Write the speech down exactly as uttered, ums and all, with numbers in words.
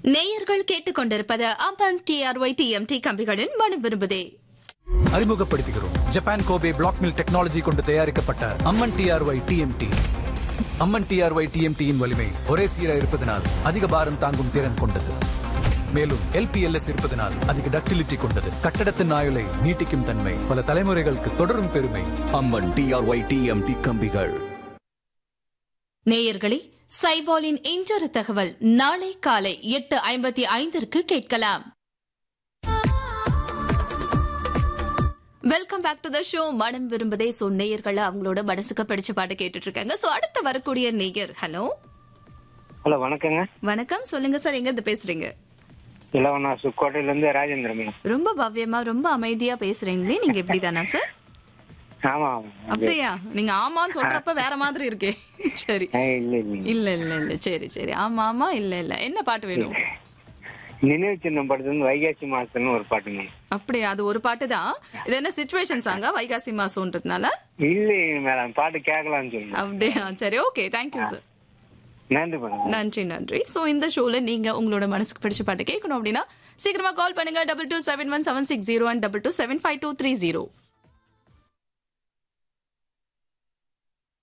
நேயர்கள் கேட்டுக்கொண்டிருப்பது Amphan TRY TMT கம்பிகளின் மனம் விரும்புதே. அறிமுகப்படுத்துகிறோம் Japan Kobe black mill technology கொண்டு தயாரிக்கப்பட்ட அம்மன் டிஆர்ஒய் டிஎம்டி. அம்மன் டிஆர்ஒய் டிஎம்டியின் வலிமை ஒரே சீராக இருப்பதனால் அதிக பாரம் தாங்கும் திறன் கொண்டது. மேலும் எல்பிஎல்எஸ் இருப்பதனால் அதிக டக்டிலிட்டி கொண்டது. கட்டடத்தின் ஆயுளை நீட்டிக்கும் தன்மை பல தலைமுறைகளுக்கு தொடரும் பெருமை. அம்மன் டிஆர்ஒய் டிஎம்டி கம்பிகள். நேயர்களே, சைபாலின் இன்றொரு தகவல் நாளை காலை எட்டு ஐம்பத்தி ஐந்திற்கு கேட்கலாம். Welcome back to the show மனம் விரும்புதே. சோ நேயர்கள் அவங்களோட மனசுக்கு பிடிச்ச பாட்டு கேட்டுட்டு இருக்காங்க. சோ அடுத்து வரக்கூடிய நேயர், ஹலோ ஹலோ வணக்கங்க. வணக்கம், சொல்லுங்க சார், எங்க இருந்து பேசுறீங்க? இளவனா சுக்கோட்டையில இருந்து ராஜேந்திரன். ரொம்ப பவ்யமா ரொம்ப அமைதியா பேசுறீங்களே, நீங்க எப்படிதானா சார்? ஆமா. அப்படியா? நீங்க ஆமான்னு சொல்றப்ப வேற மாதிரி இருக்கே. சரி, இல்ல இல்ல இல்ல இல்ல சரி சரி ஆமா ஆமா இல்ல இல்ல என்ன பாட்டு வேணும்? நினைவு சின்னம் படத்துல வைகாசி மாசம்னு ஒரு பாட்டுங்க. அப்படியா? அது ஒரு பாட்டு தான். இது என்ன சிச்சுவேஷன் சாங்கா வைகாசி மாசம்ன்றதுனால? இல்ல மேடம், பாட்டு கேட்கலாம்னு சொல்லுங்க. அப்படியா? சரி, ஓகே, தேங்க்யூ சார். நன்றி மேடம். நன்றி நன்றி. சோ இந்த ஷோல நீங்க உங்களோட மனசுக்கு பிடிச்ச பாட்டு கேட்கணும் அப்படின்னா சீக்கிரமா கால் பண்ணுங்க. Double two seven one seven six zero and double two seven five two three zero.